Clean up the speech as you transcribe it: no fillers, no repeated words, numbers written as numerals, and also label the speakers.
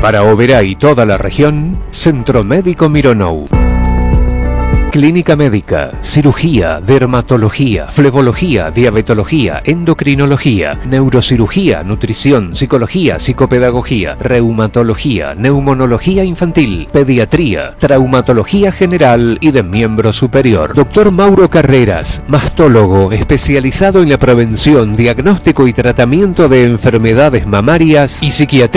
Speaker 1: Para Oberá y toda la región, Centro Médico Mironou. Clínica médica, cirugía, dermatología, flebología, diabetología, endocrinología, neurocirugía, nutrición, psicología, psicopedagogía, reumatología, neumonología infantil, pediatría, traumatología general y de miembro superior. Doctor Mauro Carreras, mastólogo especializado en la prevención, diagnóstico y tratamiento de enfermedades mamarias y psiquiatría.